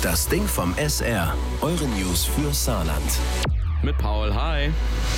Das Ding vom SR. Eure News für Saarland. Mit Paul, hi.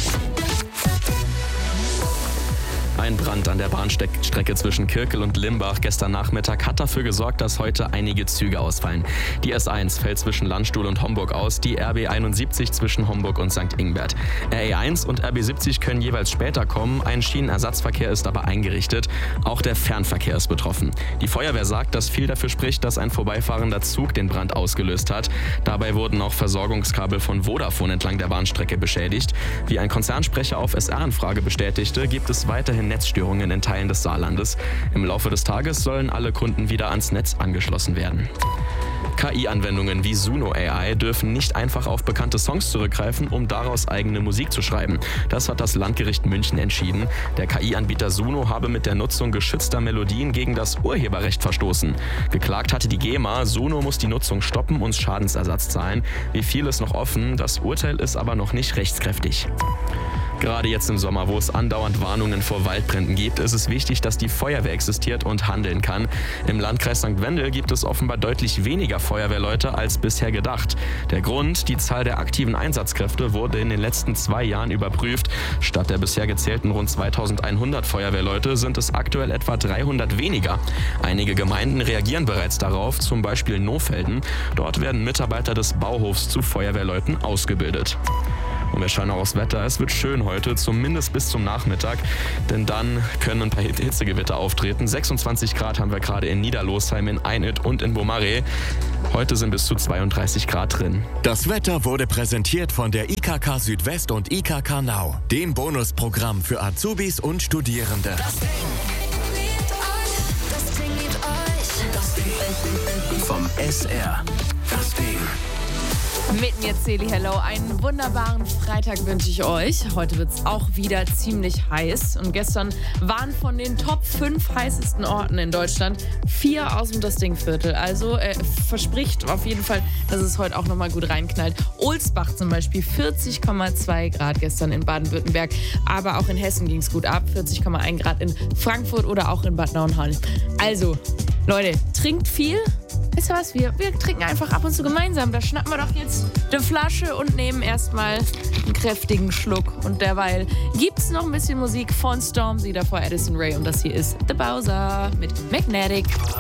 Ein Brand an der Bahnstrecke zwischen Kirkel und Limbach gestern Nachmittag hat dafür gesorgt, dass heute einige Züge ausfallen. Die S1 fällt zwischen Landstuhl und Homburg aus, die RB 71 zwischen Homburg und St. Ingbert. RE1 und RB 70 können jeweils später kommen, ein Schienenersatzverkehr ist aber eingerichtet. Auch der Fernverkehr ist betroffen. Die Feuerwehr sagt, dass viel dafür spricht, dass ein vorbeifahrender Zug den Brand ausgelöst hat. Dabei wurden auch Versorgungskabel von Vodafone entlang der Bahnstrecke beschädigt. Wie ein Konzernsprecher auf SR-Anfrage bestätigte, gibt es weiterhin Netzstörungen in Teilen des Saarlandes. Im Laufe des Tages sollen alle Kunden wieder ans Netz angeschlossen werden. KI-Anwendungen wie Suno AI dürfen nicht einfach auf bekannte Songs zurückgreifen, um daraus eigene Musik zu schreiben. Das hat das Landgericht München entschieden. Der KI-Anbieter Suno habe mit der Nutzung geschützter Melodien gegen das Urheberrecht verstoßen. Geklagt hatte die GEMA, Suno muss die Nutzung stoppen und Schadensersatz zahlen. Wie viel ist noch offen, das Urteil ist aber noch nicht rechtskräftig. Gerade jetzt im Sommer, wo es andauernd Warnungen vor Waldbränden gibt, ist es wichtig, dass die Feuerwehr existiert und handeln kann. Im Landkreis St. Wendel gibt es offenbar deutlich weniger Feuerwehrleute als bisher gedacht. Der Grund: die Zahl der aktiven Einsatzkräfte wurde in den letzten 2 Jahren überprüft. Statt der bisher gezählten rund 2100 Feuerwehrleute sind es aktuell etwa 300 weniger. Einige Gemeinden reagieren bereits darauf, zum Beispiel Nohfelden. Dort werden Mitarbeiter des Bauhofs zu Feuerwehrleuten ausgebildet. Und wir schauen auch aufs Wetter. Es wird schön heute, zumindest bis zum Nachmittag, denn dann können ein paar Hitzegewitter auftreten. 26 Grad haben wir gerade in Niederlosheim, in Einit und in Bomaré. Heute sind bis zu 32 Grad drin. Das Wetter wurde präsentiert von der IKK Südwest und IKK Now, dem Bonusprogramm für Azubis und Studierende. Das Ding vom SR. Das Ding. Mit mir Celi Hello. Einen wunderbaren Freitag wünsche ich euch. Heute wird es auch wieder ziemlich heiß. Und gestern waren von den Top 5 heißesten Orten in Deutschland 4 aus dem Das-Ding-Viertel. Also verspricht auf jeden Fall, dass es heute auch nochmal gut reinknallt. Ohlsbach zum Beispiel 40,2 Grad gestern in Baden-Württemberg. Aber auch in Hessen ging es gut ab. 40,1 Grad in Frankfurt oder auch in Bad Nauenhahn. Also, Leute, trinkt viel. Weißt du was, wir trinken einfach ab und zu gemeinsam. Da schnappen wir doch jetzt eine Flasche und nehmen erstmal einen kräftigen Schluck. Und derweil gibt's noch ein bisschen Musik von Stormzy, davor Addison Rae. Und das hier ist The Bowser mit Magnetic.